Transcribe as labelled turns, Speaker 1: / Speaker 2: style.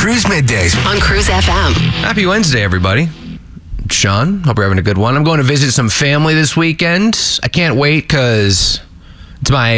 Speaker 1: Cruise Middays
Speaker 2: on Cruise FM.
Speaker 3: Happy Wednesday, everybody. Sean, hope you're having a good one. I'm going to visit some family this weekend. I can't wait because it's my